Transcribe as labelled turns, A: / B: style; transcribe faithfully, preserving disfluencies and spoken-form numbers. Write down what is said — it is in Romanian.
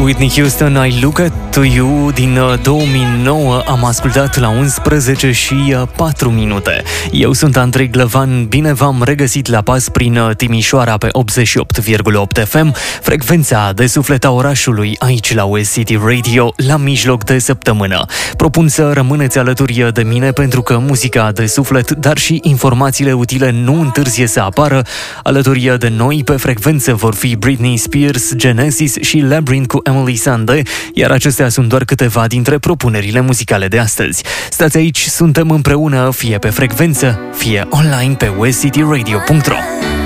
A: Whitney Houston, I Look at You din două mii nouă am ascultat la unsprezece și patru minute. Eu sunt Andrei Glăvan, bine v-am regăsit la pas prin Timișoara pe optzeci și opt virgulă opt F M, frecvența de suflet a orașului aici la West City Radio, la mijloc de săptămână. Propun să rămâneți alături de mine pentru că muzica de suflet, dar și informațiile utile nu întârzie să apară. Alături de noi pe frecvență vor fi Britney Spears, Genesis și Labyrinth cu Emily Sandé, iar acestea sunt doar câteva dintre propunerile muzicale de astăzi. Stați aici, suntem împreună, fie pe frecvență, fie online pe west city radio punct ro.